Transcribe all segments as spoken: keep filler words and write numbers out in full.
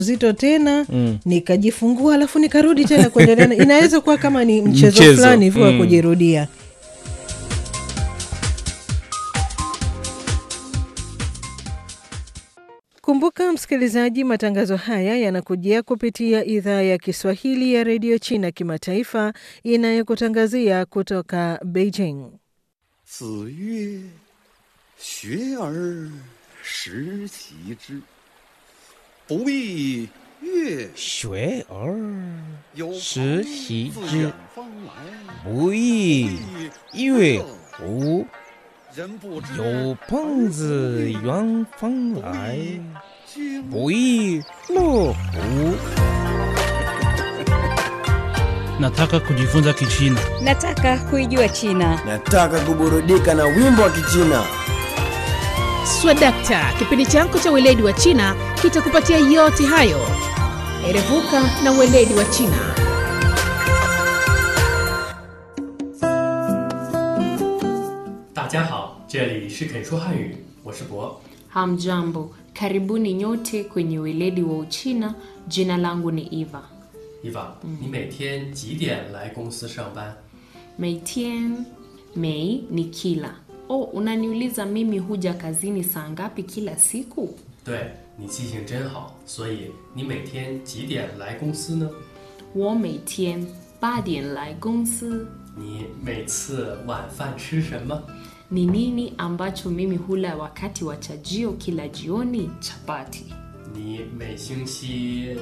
zito tena mm. nikajifungua alafu nikarudi tena kuendelea. Inaweza kuwa kama ni mchezo, mchezo. fulani hivyo mm. kujirudia. Kumbuka msikilizaji, matangazo haya yanakujia kupitia idhaa ya Kiswahili ya Radio China Kimataifa inayokutangazia kutoka Beijing. 子曰学而时齐之，不亦乐学而时齐之，不亦乐乎？ 有朋自远方来，不亦乐乎？ Nataka kujifunza Kichina. Nataka kuijua China. Nataka kuburudika na wimbo wa Kichina. Swadakta, kipindi chako cha weledi wa China kitakupatia yote hayo. Erevuka na weledi wa China. Dajiahao, 这里是肯说汉语，我是博。 Hamjambo, karibuni nyote kwenye weledi wa Uchina. Jina langu ni Eva. Eva, 你每天几点来公司上班? 每天 mei ni kila. Oh, unaniuliza mimi huja kazini saa ngapi kila siku? 对，你记性真好，所以你每天几点来公司呢？ 我每天八点来公司。 你每次晚饭吃什么？ Ni nini ambacho mimi hula wakati wa chajio kila jioni? Chapati. 你每星期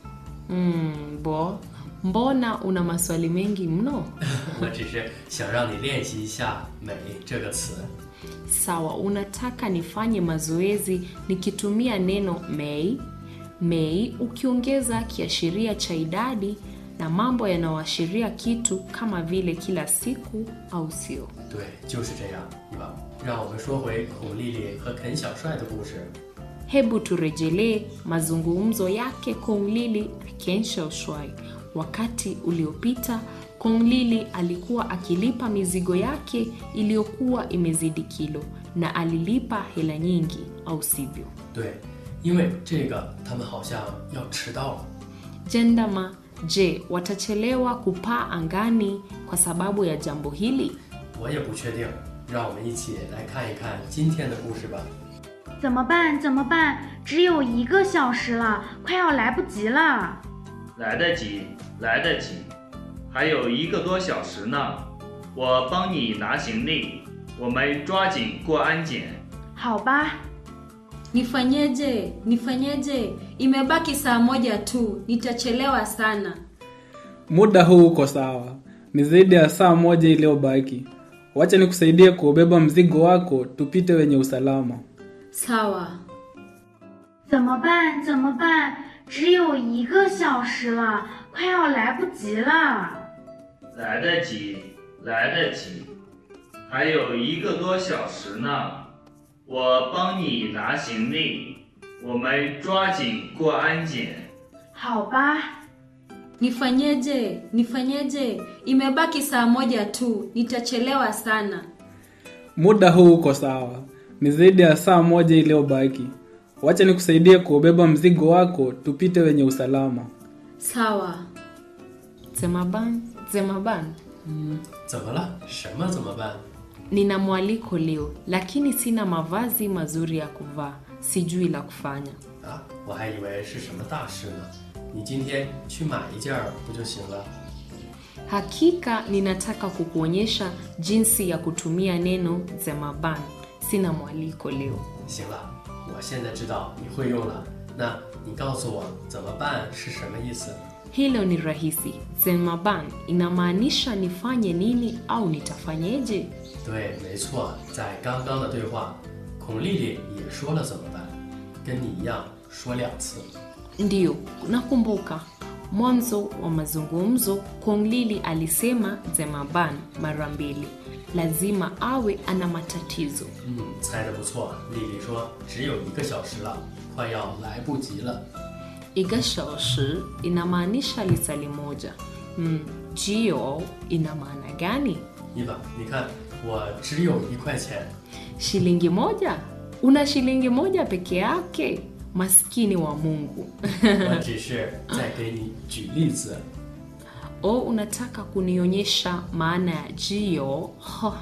Mm, bo, mbona una maswali mengi mno? 我只是想让你练习一下每这个词。 Sawa, unataka nifanye mazoezi nikitumia neno mei. Mei ukiongeza kiashiria cha idadi na mambo yanayoashiria kitu kama vile kila siku au sio? 对，就是这样，对吧？让我们说回孔丽丽和肯小帅的故事。 Hebu turejelee mazungumzo yake Kong Lili na Ken Xiaoshuai. Wakati uliopita, Kong Lili alikuwa akilipa mizigo yake iliyokuwa imezidi kilo na alilipa hela nyingi, au sivyo? 对，因为这个他们好像要迟到了。 Jendama, je, watachelewa kupaa angani kwa sababu ya jambo hili? 我也不确定，让我们一起来看一看今天的故事吧。 怎么办？怎么办？只有一个小时了，快要来不及了。 来得及，来得及，还有一个多小时呢。我帮你拿行李，我们抓紧过安检。 好吧。 Nifanyeje? Nifanyeje? Imebaki saa moja tu, nitachelewa sana. Muda huu uko sawa. Ni zaidi ya saa moja iliyobaki. Wacha nikusaidie kubeba mzigo wako tupite wenye usalama. Sawa. 怎么办？怎么办？只有一个小时了，快要来不及了。 来得及，来得及，还有一个多小时呢。我帮你拿行李，我们抓紧过安检。 好吧。 Nifanyeje? Nifanyeje? Imebaki saa moja tu, nitachelewa sana. Muda huu uko sawa. Ni zaidi ya saa moja iliyobaki. Wacha nikusaidie kubeba mzigo wako tupite wenye usalama. Sawa. Zemaban, Zemaban. 嗯，怎么了？什么怎么办？ Nina mwaliko leo, lakini sina mavazi mazuri ya kuvaa. Sijui la kufanya. 啊，我还以为是什么大事呢。你今天去买一件不就行了？ Hakika ninataka kukuonyesha jinsi ya kutumia neno Zemaban. Sina mwaliko leo. 行了，我现在知道你会用了。那你告诉我怎么办是什么意思？ Hilo ni rahisi. Zemaban inamaanisha nifanye nini au nitafanyeje? 对，没错，在刚刚的对话，孔丽丽也说了怎么办，跟你一样说两次。 Ndiyo, nakumbuka. Mwanzo wa mazungumzo, Kong Lili alisema Zemaban mara mbili. Lazima awe ana matatizo. 嗯，猜得不错。丽丽说只有一个小时了，快要来不及了。 Iga shaoshi inamaanisha lisali moja. Mm, jio ina maana gani? Eva, 你看我只有一块钱。 Shilingi moja? Una shilingi moja peke yake? maskini wa Mungu. 我只是在给你举例子。 O unataka kunionyesha maana ya jio ho